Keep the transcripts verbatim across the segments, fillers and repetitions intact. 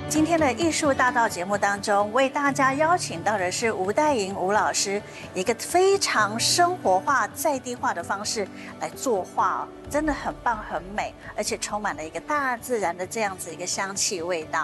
今天的艺术大道节目当中，为大家邀请到的是吴岱莹吴老师，一个非常生活化、在地化的方式来作画哦，真的很棒、很美，而且充满了一个大自然的这样子一个香气味道。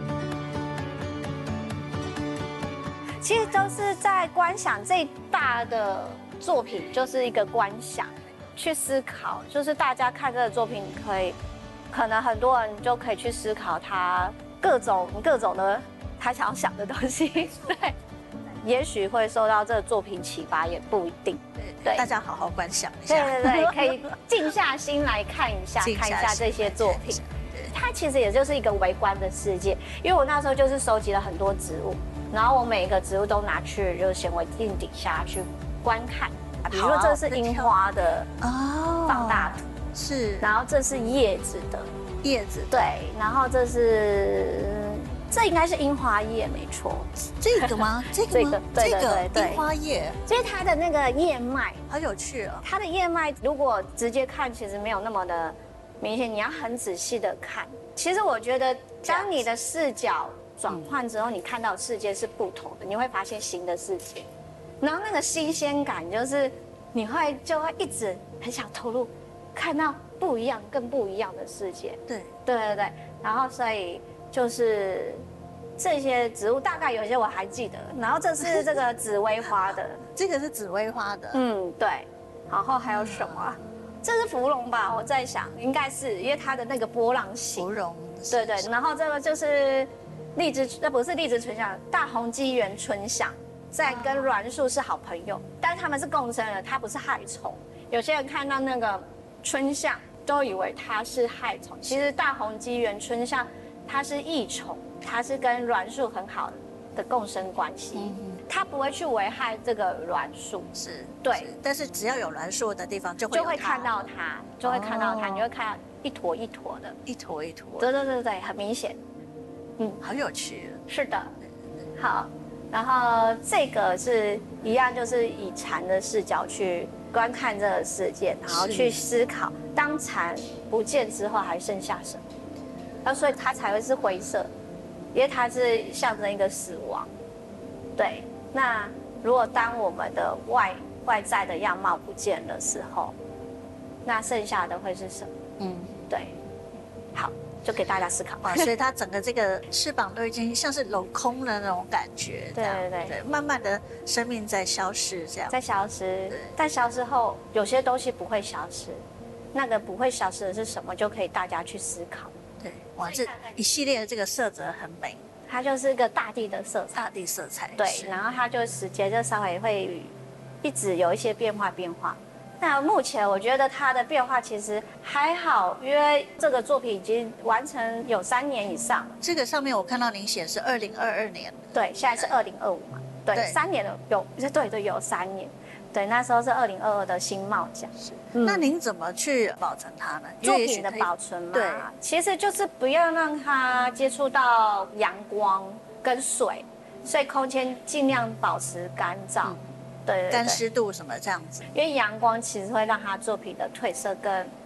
其实都是在观想最大的作品，就是一个观想，去思考，就是大家看这个作品，可以，可能很多人就可以去思考他。各种各种的他想要想的东西，对，也许会受到这个作品启发，也不一定。 对，大家好好观想一下。 对对对，可以静下心来看一下，看一下这些作品。它其实也就是一个微观的世界，因为我那时候就是收集了很多植物，然后我每一个植物都拿去就是显微镜底下去观看。比如说这是樱花的哦放大图， 是， 然后这是叶子的。 叶子对，然后这是这应该是樱花叶没错， 这个吗？这个吗？ 这个对对樱花叶， 所以它的那个叶脉好有趣哦。 它的叶脉如果直接看，其实没有那么的明显，你要很仔细的看。其实我觉得，当你的视角转换之后，你看到的世界是不同的，你会发现新的世界，然后那个新鲜感就是你会就会一直很想投入，看到。不一样，更不一样的世界。 对， 对对对。然后所以就是这些植物，大概有些我还记得。然后这是这个紫薇花的， 这个是紫薇花的。 嗯，对。然后还有什么？这是芙蓉吧？我在想，应该是因为它的那个波浪形。 芙蓉。 对对。然后这个就是荔枝，那不是荔枝春香，大红姬元春香，在跟栾树是好朋友，但是他们是共生的，它不是害虫。有些人看到那个。春象都以为它是害虫，其实大红姬元春象它是益虫，它是跟栾树很好的共生关系，它不会去危害这个栾树。 是， 对。 但是只要有栾树的地方，就会就会看到它，就会看到它，你会看到一坨一坨的， 一坨一坨。 对对对对，很明显。 嗯，好有趣。 是的。好，然后这个是一样，就是以禅的视角去。观看这个世界，然后去思考，当禅不见之后还剩下什么？那所以它才会是灰色，因为它是象征一个死亡。对，那如果当我们的外外在的样貌不见的时候，那剩下的会是什么？嗯，对。好，就给大家思考。 哇，所以它整个这个翅膀都已经像是镂空的那种感觉。 对对对对，慢慢的生命在消失，这样。 在消失，但消失后有些东西不会消失，那个不会消失的是什么？就可以大家去思考。 对，哇，这一系列的这个色泽很美， 它就是一个大地的色彩， 大地色彩。 对，然后它就时间就稍微会一直有一些变化变化。那目前我觉得它的变化其实还好，因为这个作品已经完成有三年以上。 这个上面我看到您写是二零二二年， 对，现在是二零二五嘛，对，对三年的有，对对有三年，对，那时候是二零二二的新茂奖。是， 嗯、那您怎么去保存它呢？ 作品的保存嘛， 对， 其实就是不要让它接触到阳光跟水，所以空间尽量保持干燥。嗯对对对， 干湿度什么这样子， 因为阳光其实会让它作品的褪色更